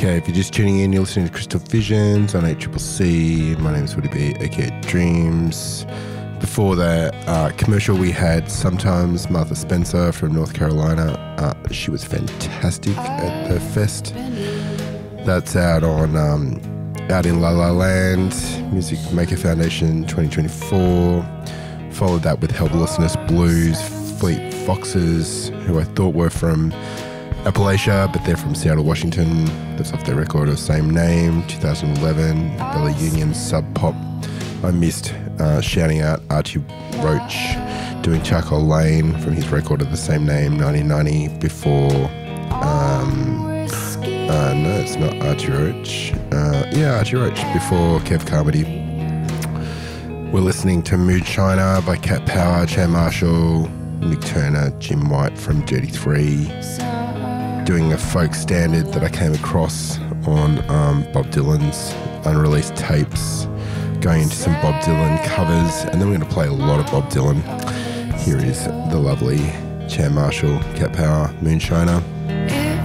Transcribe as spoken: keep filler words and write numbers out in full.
Okay, if you're just tuning in, you're listening to Crystal Visions on eight C C. My name is Woody B, aka Dreams. Before that uh, commercial, we had Sometimes Martha Spencer from North Carolina. Uh, she was fantastic at the fest. That's out on um, out in La La Land, Music Maker Foundation twenty twenty-four. Followed that with Helplessness Blues, Fleet Foxes, who I thought were from Appalachia, but they're from Seattle, Washington. That's off their record of the same name, two thousand eleven, Bella Union Sub Pop. I missed uh, shouting out Archie Roach doing Charcoal Lane from his record of the same name, nineteen ninety, before, um, uh, no, it's not Archie Roach. Uh, yeah, Archie Roach, before Kev Carmody. We're listening to Mood Shiner by Cat Power, Chan Marshall, Mick Turner, Jim White from Dirty Three, doing a folk standard that I came across on um, Bob Dylan's unreleased tapes, going into some Bob Dylan covers, and then we're going to play a lot of Bob Dylan. Here is the lovely Chan Marshall, Cat Power, Moonshiner.